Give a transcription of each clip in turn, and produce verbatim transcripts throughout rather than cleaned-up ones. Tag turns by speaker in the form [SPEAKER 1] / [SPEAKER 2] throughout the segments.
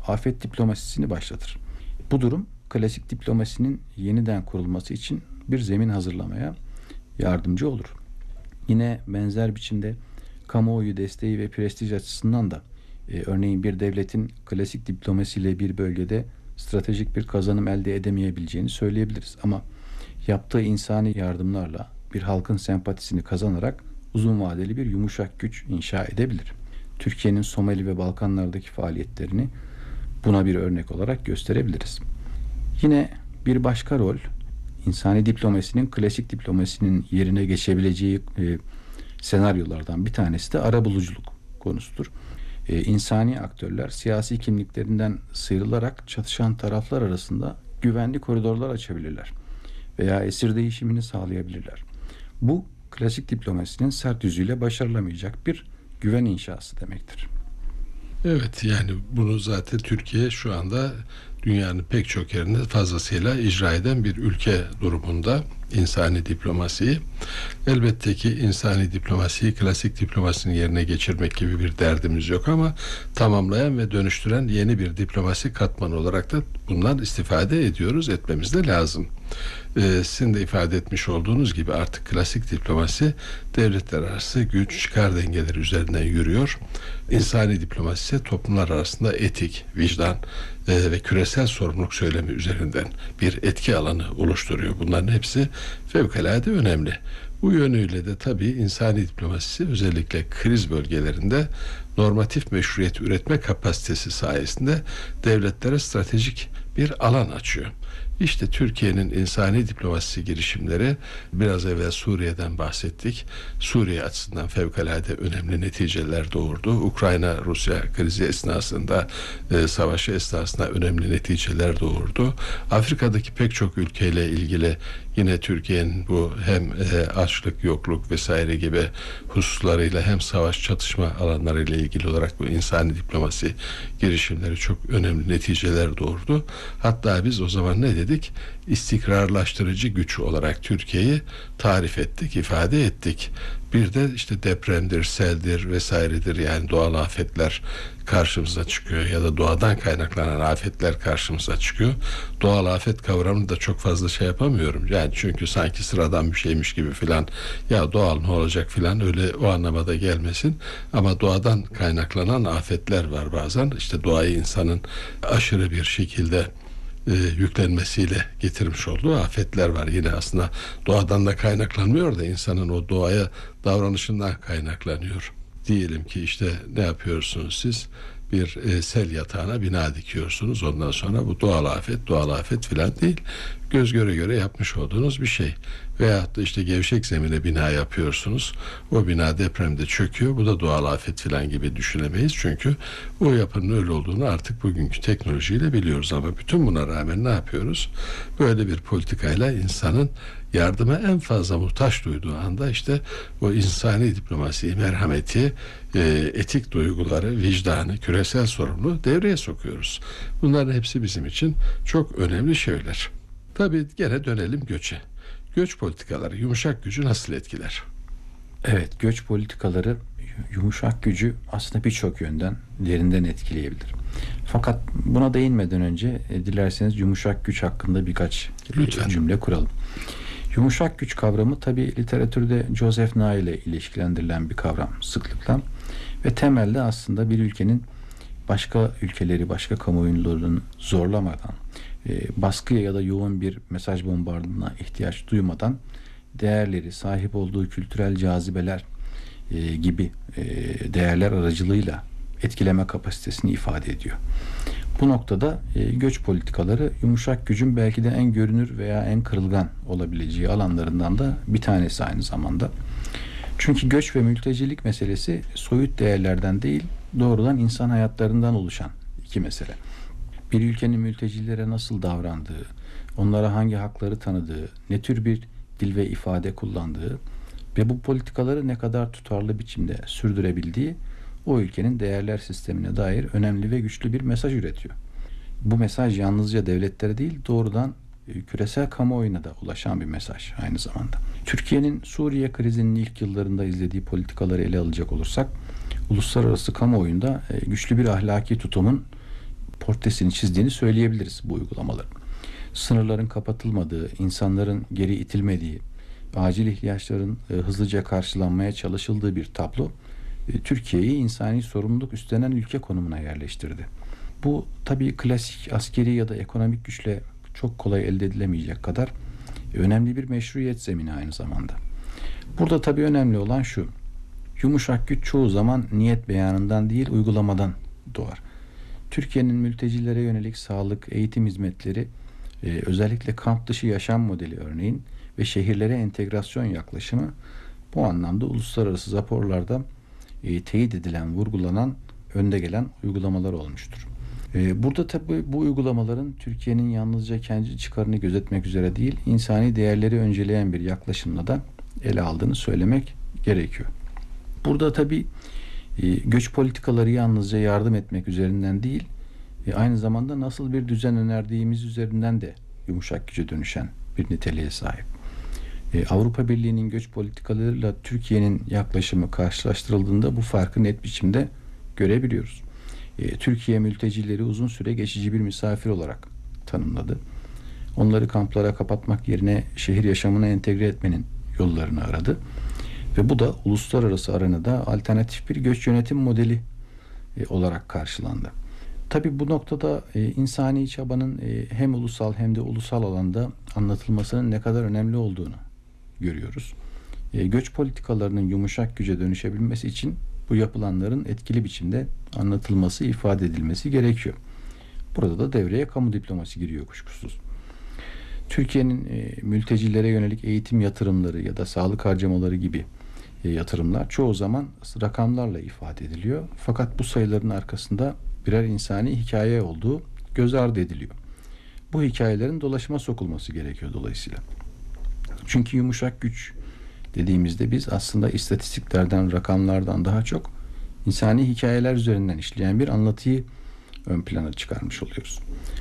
[SPEAKER 1] afet diplomasisini başlatır. Bu durum klasik diplomasinin yeniden kurulması için bir zemin hazırlamaya yardımcı olur. Yine benzer biçimde kamuoyu desteği ve prestij açısından da e, örneğin bir devletin klasik diplomasiyle bir bölgede stratejik bir kazanım elde edemeyebileceğini söyleyebiliriz. Ama yaptığı insani yardımlarla bir halkın sempatisini kazanarak uzun vadeli bir yumuşak güç inşa edebilir. Türkiye'nin Somali ve Balkanlardaki faaliyetlerini buna bir örnek olarak gösterebiliriz. Yine bir başka rol, insani diplomasinin klasik diplomasinin yerine geçebileceği e, senaryolardan bir tanesi de arabuluculuk konusudur. E, insani aktörler siyasi kimliklerinden sıyrılarak çatışan taraflar arasında güvenli koridorlar açabilirler veya esir değişimini sağlayabilirler. Bu klasik diplomasinin sert yüzüyle başarılamayacak bir güven inşası demektir.
[SPEAKER 2] Evet, yani bunu zaten Türkiye şu anda dünyanın pek çok yerinde fazlasıyla icra eden bir ülke durumunda insani diplomasiyi. Elbette ki insani diplomasiyi klasik diplomasinin yerine geçirmek gibi bir derdimiz yok ama tamamlayan ve dönüştüren yeni bir diplomasi katmanı olarak da bundan istifade ediyoruz, etmemiz de lazım. Ee, sizin de ifade etmiş olduğunuz gibi artık klasik diplomasi devletler arası güç çıkar dengeleri üzerinden yürüyor. İnsani diplomasi ise toplumlar arasında etik, vicdan e, ve küresel sorumluluk söylemi üzerinden bir etki alanı oluşturuyor. Bunların hepsi fevkalade önemli. Bu yönüyle de tabii insani diplomasisi özellikle kriz bölgelerinde normatif meşruiyet üretme kapasitesi sayesinde devletlere stratejik bir alan açıyor. İşte Türkiye'nin insani diplomasisi girişimleri, biraz evvel Suriye'den bahsettik. Suriye açısından fevkalade önemli neticeler doğurdu. Ukrayna-Rusya krizi esnasında, e, savaşı esnasında önemli neticeler doğurdu. Afrika'daki pek çok ülkeyle ilgili yine Türkiye'nin bu hem e, açlık, yokluk vesaire gibi hususlarıyla hem savaş çatışma alanlarıyla ilgili olarak bu insani diplomasi girişimleri çok önemli neticeler doğurdu. Hatta biz o zaman ne dedik? İstikrarlaştırıcı güç olarak Türkiye'yi tarif ettik, ifade ettik. Bir de işte depremdir, seldir vesairedir, yani doğal afetler karşımıza çıkıyor ya da doğadan kaynaklanan afetler karşımıza çıkıyor. Doğal afet kavramını da çok fazla şey yapamıyorum. Yani çünkü sanki sıradan bir şeymiş gibi filan, ya doğal ne olacak filan, öyle o anlamada gelmesin. Ama doğadan kaynaklanan afetler var bazen. İşte doğayı insanın aşırı bir şekilde E, yüklenmesiyle getirmiş olduğu afetler var. Yine aslında doğadan da kaynaklanmıyor da insanın o doğaya davranışından kaynaklanıyor. Diyelim ki işte ne yapıyorsunuz siz? Bir e, sel yatağına bina dikiyorsunuz. Ondan sonra bu doğal afet, doğal afet filan değil. Göz göre göre yapmış olduğunuz bir şey. Veyahut da işte gevşek zemine bina yapıyorsunuz. O bina depremde çöküyor. Bu da doğal afet filan gibi düşünemeyiz. Çünkü o yapının öyle olduğunu artık bugünkü teknolojiyle biliyoruz. Ama bütün buna rağmen ne yapıyoruz? Böyle bir politikayla insanın yardıma en fazla muhtaç duyduğu anda işte o insani diplomasiyi, merhameti, e, etik duyguları, vicdanı, küresel sorumluluğu devreye sokuyoruz. Bunların hepsi bizim için çok önemli şeyler. Tabii gene dönelim göçe. Göç politikaları yumuşak gücü nasıl etkiler?
[SPEAKER 1] Evet, göç politikaları yumuşak gücü aslında birçok yönden derinden etkileyebilir. Fakat buna değinmeden önce e, dilerseniz yumuşak güç hakkında birkaç e, cümle kuralım. Yumuşak güç kavramı tabii literatürde Joseph Nye ile ilişkilendirilen bir kavram sıklıkla ve temelde aslında bir ülkenin başka ülkeleri, başka kamuoylarını zorlamadan, e, baskıya ya da yoğun bir mesaj bombardına ihtiyaç duymadan değerleri, sahip olduğu kültürel cazibeler e, gibi e, değerler aracılığıyla etkileme kapasitesini ifade ediyor. Bu noktada e, göç politikaları yumuşak gücün belki de en görünür veya en kırılgan olabileceği alanlarından da bir tanesi aynı zamanda. Çünkü göç ve mültecilik meselesi soyut değerlerden değil, doğrudan insan hayatlarından oluşan iki mesele. Bir ülkenin mültecilere nasıl davrandığı, onlara hangi hakları tanıdığı, ne tür bir dil ve ifade kullandığı ve bu politikaları ne kadar tutarlı biçimde sürdürebildiği o ülkenin değerler sistemine dair önemli ve güçlü bir mesaj üretiyor. Bu mesaj yalnızca devletlere değil, doğrudan küresel kamuoyuna da ulaşan bir mesaj aynı zamanda. Türkiye'nin Suriye krizinin ilk yıllarında izlediği politikaları ele alacak olursak, uluslararası kamuoyunda güçlü bir ahlaki tutumun portresini çizdiğini söyleyebiliriz bu uygulamaların. Sınırların kapatılmadığı, insanların geri itilmediği, acil ihtiyaçların e, hızlıca karşılanmaya çalışıldığı bir tablo e, Türkiye'yi insani sorumluluk üstlenen ülke konumuna yerleştirdi. Bu tabii klasik askeri ya da ekonomik güçle çok kolay elde edilemeyecek kadar önemli bir meşruiyet zemini aynı zamanda. Burada tabii önemli olan şu: yumuşak güç çoğu zaman niyet beyanından değil, uygulamadan doğar. Türkiye'nin mültecilere yönelik sağlık, eğitim hizmetleri, e, özellikle kamp dışı yaşam modeli örneğin ve şehirlere entegrasyon yaklaşımı bu anlamda uluslararası raporlarda e, teyit edilen, vurgulanan, önde gelen uygulamalar olmuştur. E, burada tabii bu uygulamaların Türkiye'nin yalnızca kendi çıkarını gözetmek üzere değil, insani değerleri önceleyen bir yaklaşımla da ele aldığını söylemek gerekiyor. Burada tabii e, göç politikaları yalnızca yardım etmek üzerinden değil, e, aynı zamanda nasıl bir düzen önerdiğimiz üzerinden de yumuşak güce dönüşen bir niteliğe sahip. E, Avrupa Birliği'nin göç politikalarıyla Türkiye'nin yaklaşımı karşılaştırıldığında bu farkı net biçimde görebiliyoruz. E, Türkiye mültecileri uzun süre geçici bir misafir olarak tanımladı. Onları kamplara kapatmak yerine şehir yaşamına entegre etmenin yollarını aradı. Ve bu da uluslararası arenada alternatif bir göç yönetim modeli e, olarak karşılandı. Tabii bu noktada e, insani çabanın e, hem ulusal hem de ulusal alanda anlatılmasının ne kadar önemli olduğunu görüyoruz. E, göç politikalarının yumuşak güce dönüşebilmesi için bu yapılanların etkili biçimde anlatılması, ifade edilmesi gerekiyor. Burada da devreye kamu diplomasi giriyor kuşkusuz. Türkiye'nin e, mültecilere yönelik eğitim yatırımları ya da sağlık harcamaları gibi e, yatırımlar çoğu zaman rakamlarla ifade ediliyor. Fakat bu sayıların arkasında birer insani hikaye olduğu göz ardı ediliyor. Bu hikayelerin dolaşıma sokulması gerekiyor dolayısıyla. Çünkü yumuşak güç dediğimizde biz aslında istatistiklerden, rakamlardan daha çok insani hikayeler üzerinden işleyen bir anlatıyı ön plana çıkarmış oluyoruz.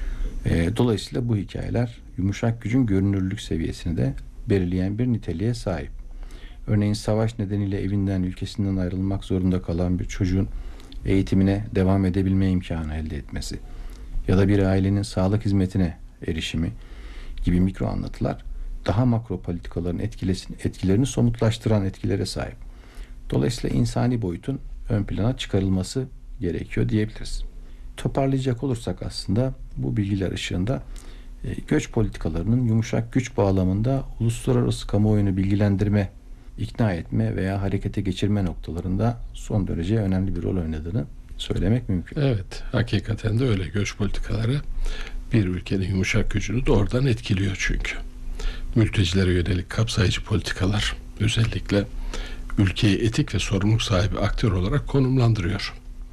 [SPEAKER 1] E, dolayısıyla bu hikayeler yumuşak gücün görünürlük seviyesini de belirleyen bir niteliğe sahip. Örneğin savaş nedeniyle evinden, ülkesinden ayrılmak zorunda kalan bir çocuğun eğitimine devam edebilme imkanı elde etmesi ya da bir ailenin sağlık hizmetine erişimi gibi mikro anlatılar daha makro politikaların etkilerini somutlaştıran etkilere sahip. Dolayısıyla insani boyutun ön plana çıkarılması gerekiyor diyebiliriz. Toparlayacak olursak aslında bu bilgiler ışığında e, göç politikalarının yumuşak güç bağlamında uluslararası kamuoyunu bilgilendirme, ikna etme veya harekete geçirme noktalarında son derece önemli bir rol oynadığını söylemek mümkün.
[SPEAKER 2] Evet, hakikaten de öyle. Göç politikaları bir ülkenin yumuşak gücünü doğrudan etkiliyor çünkü. Mültecilere yönelik kapsayıcı politikalar özellikle ülkeyi etik ve sorumluluk sahibi aktör olarak konumlandırıyor.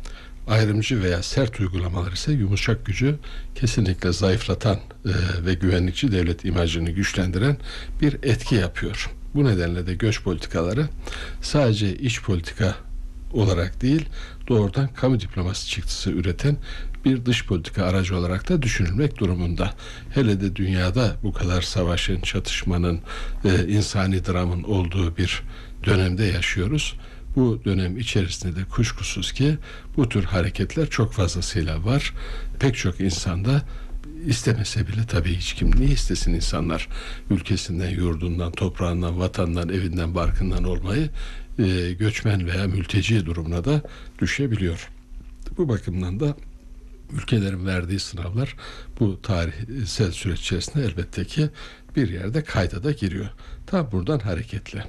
[SPEAKER 2] Ayrımcı veya sert uygulamalar ise yumuşak gücü kesinlikle zayıflatan e, ve güvenlikçi devlet imajını güçlendiren bir etki yapıyor. Bu nedenle de göç politikaları sadece iç politika olarak değil, doğrudan kamu diplomasi çıktısı üreten bir dış politika aracı olarak da düşünülmek durumunda. Hele de dünyada bu kadar savaşın, çatışmanın, e, insani dramın olduğu bir dönemde yaşıyoruz. Bu dönem içerisinde de kuşkusuz ki bu tür hareketler çok fazlasıyla var. Pek çok insanda istemese bile, tabii hiç kim niye istesin insanlar ülkesinden, yurdundan, toprağından, vatandan, evinden, barkından olmayı, e, göçmen veya mülteci durumuna da düşebiliyor. Bu bakımdan da ülkelerin verdiği sınavlar bu tarihsel süreç içerisinde elbette ki bir yerde kayda da giriyor. Tam buradan hareketle.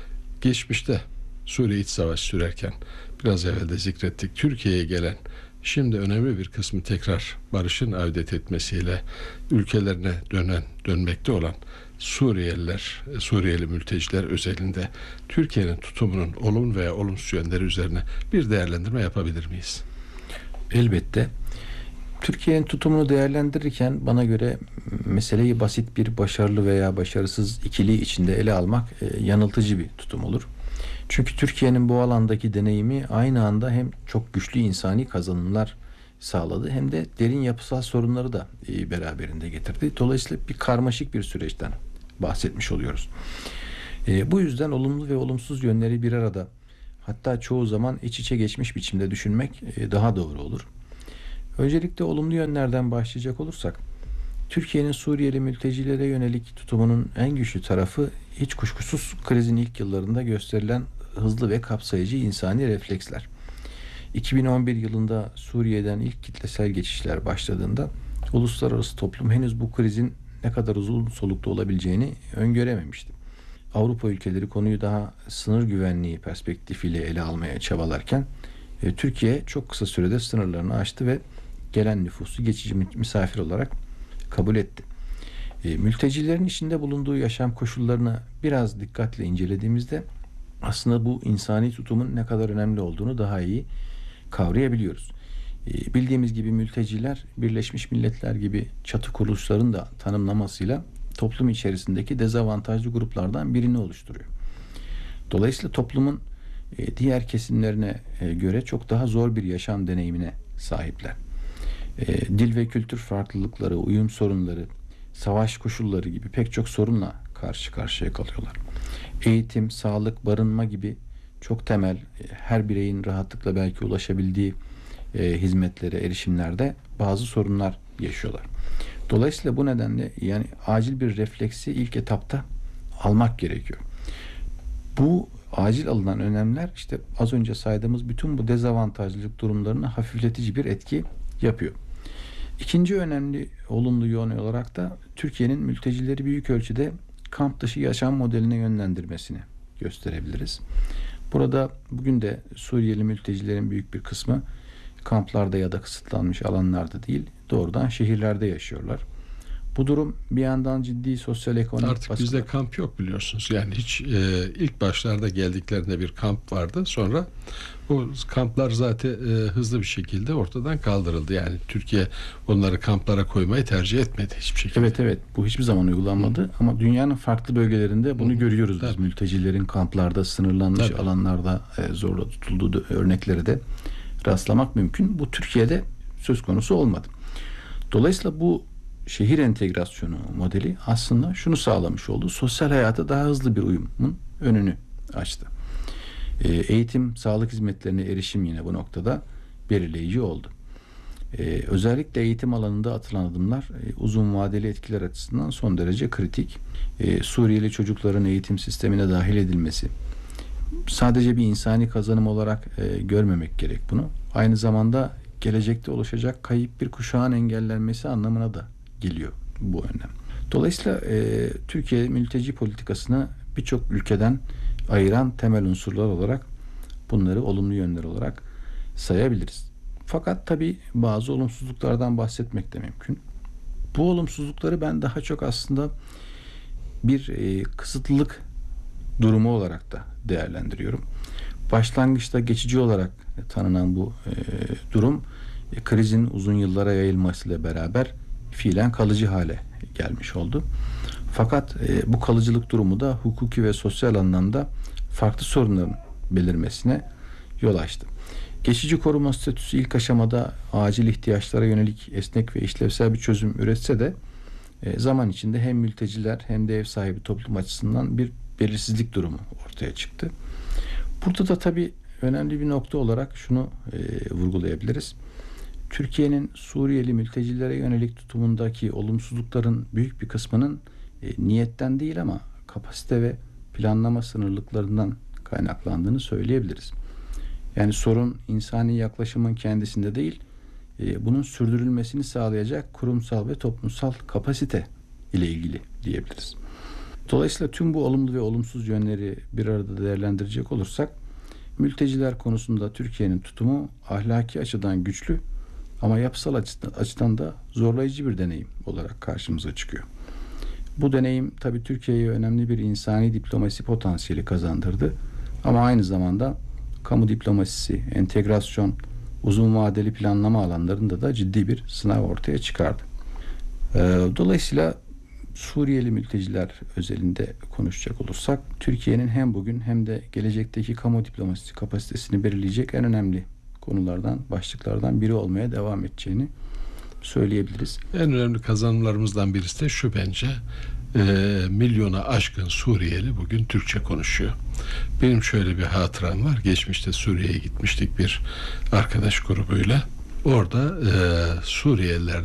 [SPEAKER 2] Geçmişte Suriye iç savaşı sürerken biraz evvel de zikrettik, Türkiye'ye gelen, şimdi önemli bir kısmı tekrar barışın avdet etmesiyle ülkelerine dönen, dönmekte olan Suriyeliler, Suriyeli mülteciler özelinde Türkiye'nin tutumunun olumlu veya olumsuz yönleri üzerine bir değerlendirme yapabilir miyiz?
[SPEAKER 1] Elbette. Türkiye'nin tutumunu değerlendirirken bana göre meseleyi basit bir başarılı veya başarısız ikili içinde ele almak e, yanıltıcı bir tutum olur. Çünkü Türkiye'nin bu alandaki deneyimi aynı anda hem çok güçlü insani kazanımlar sağladı hem de derin yapısal sorunları da e, beraberinde getirdi. Dolayısıyla bir karmaşık bir süreçten bahsetmiş oluyoruz. E, bu yüzden olumlu ve olumsuz yönleri bir arada, hatta çoğu zaman iç içe geçmiş biçimde düşünmek e, daha doğru olur. Öncelikle olumlu yönlerden başlayacak olursak, Türkiye'nin Suriyeli mültecilere yönelik tutumunun en güçlü tarafı hiç kuşkusuz krizin ilk yıllarında gösterilen hızlı ve kapsayıcı insani refleksler. iki bin on bir yılında Suriye'den ilk kitlesel geçişler başladığında uluslararası toplum henüz bu krizin ne kadar uzun soluklu olabileceğini öngörememişti. Avrupa ülkeleri konuyu daha sınır güvenliği perspektifiyle ele almaya çabalarken e, Türkiye çok kısa sürede sınırlarını aştı ve gelen nüfusu geçici misafir olarak kabul etti. E, mültecilerin içinde bulunduğu yaşam koşullarını biraz dikkatle incelediğimizde aslında bu insani tutumun ne kadar önemli olduğunu daha iyi kavrayabiliyoruz. E, bildiğimiz gibi mülteciler Birleşmiş Milletler gibi çatı kuruluşların da tanımlamasıyla toplum içerisindeki dezavantajlı gruplardan birini oluşturuyor. Dolayısıyla toplumun e, diğer kesimlerine e, göre çok daha zor bir yaşam deneyimine sahipler. E, dil ve kültür farklılıkları, uyum sorunları, savaş koşulları gibi pek çok sorunla karşı karşıya kalıyorlar. Eğitim, sağlık, barınma gibi çok temel, e, her bireyin rahatlıkla belki ulaşabildiği e, hizmetlere, erişimlerde bazı sorunlar yaşıyorlar. Dolayısıyla bu nedenle yani acil bir refleksi ilk etapta almak gerekiyor. Bu acil alınan önlemler işte az önce saydığımız bütün bu dezavantajlılık durumlarına hafifletici bir etki yapıyor. İkinci önemli olumlu yön olarak da Türkiye'nin mültecileri büyük ölçüde kamp dışı yaşam modeline yönlendirmesini gösterebiliriz. Burada bugün de Suriyeli mültecilerin büyük bir kısmı kamplarda ya da kısıtlanmış alanlarda değil, doğrudan şehirlerde yaşıyorlar. Bu durum bir yandan ciddi sosyal ekonomik
[SPEAKER 2] Artık
[SPEAKER 1] baskı.
[SPEAKER 2] bizde kamp yok biliyorsunuz. Yani hiç e, ilk başlarda geldiklerinde bir kamp vardı. Sonra bu kamplar zaten e, hızlı bir şekilde ortadan kaldırıldı. Yani Türkiye onları kamplara koymayı tercih etmedi hiçbir şekilde.
[SPEAKER 1] Evet evet bu hiçbir zaman uygulanmadı. Hı. Ama dünyanın farklı bölgelerinde bunu Hı. görüyoruz biz.
[SPEAKER 2] Tabii.
[SPEAKER 1] Mültecilerin kamplarda, sınırlanmış
[SPEAKER 2] Tabii.
[SPEAKER 1] alanlarda e, zorla tutulduğu örnekleri de rastlamak mümkün. Bu Türkiye'de söz konusu olmadı. Dolayısıyla bu şehir entegrasyonu modeli aslında şunu sağlamış oldu. Sosyal hayata daha hızlı bir uyumun önünü açtı. E, eğitim, sağlık hizmetlerine erişim yine bu noktada belirleyici oldu. E, özellikle eğitim alanında atılan adımlar e, uzun vadeli etkiler açısından son derece kritik. E, Suriyeli çocukların eğitim sistemine dahil edilmesi, sadece bir insani kazanım olarak e, görmemek gerek bunu. Aynı zamanda gelecekte oluşacak kayıp bir kuşağın engellenmesi anlamına da geliyor bu önlem. Dolayısıyla e, Türkiye mülteci politikasını birçok ülkeden ayıran temel unsurlar olarak bunları olumlu yönler olarak sayabiliriz. Fakat tabii bazı olumsuzluklardan bahsetmek de mümkün. Bu olumsuzlukları ben daha çok aslında bir e, kısıtlılık durumu olarak da değerlendiriyorum. Başlangıçta geçici olarak tanınan bu e, durum e, krizin uzun yıllara yayılmasıyla beraber fiilen kalıcı hale gelmiş oldu. Fakat e, bu kalıcılık durumu da hukuki ve sosyal anlamda farklı sorunların belirmesine yol açtı. Geçici koruma statüsü ilk aşamada acil ihtiyaçlara yönelik esnek ve işlevsel bir çözüm üretse de e, zaman içinde hem mülteciler hem de ev sahibi toplum açısından bir belirsizlik durumu ortaya çıktı. Burada da tabii önemli bir nokta olarak şunu e, vurgulayabiliriz. Türkiye'nin Suriyeli mültecilere yönelik tutumundaki olumsuzlukların büyük bir kısmının e, niyetten değil ama kapasite ve planlama sınırlıklarından kaynaklandığını söyleyebiliriz. Yani sorun insani yaklaşımın kendisinde değil, e, bunun sürdürülmesini sağlayacak kurumsal ve toplumsal kapasite ile ilgili diyebiliriz. Dolayısıyla tüm bu olumlu ve olumsuz yönleri bir arada değerlendirecek olursak, mülteciler konusunda Türkiye'nin tutumu ahlaki açıdan güçlü ama yapısal açıdan, açıdan da zorlayıcı bir deneyim olarak karşımıza çıkıyor. Bu deneyim tabii Türkiye'ye önemli bir insani diplomasi potansiyeli kazandırdı ama aynı zamanda kamu diplomasisi, entegrasyon, uzun vadeli planlama alanlarında da ciddi bir sınav ortaya çıkardı. Dolayısıyla Suriyeli mülteciler özelinde konuşacak olursak, Türkiye'nin hem bugün hem de gelecekteki kamu diplomasisi kapasitesini belirleyecek en önemli konulardan, başlıklardan biri olmaya devam edeceğini söyleyebiliriz.
[SPEAKER 2] En önemli kazanımlarımızdan birisi de şu bence. E, milyona aşkın Suriyeli bugün Türkçe konuşuyor. Benim şöyle bir hatıram var. Geçmişte Suriye'ye gitmiştik bir arkadaş grubuyla. orada e, Suriyeliler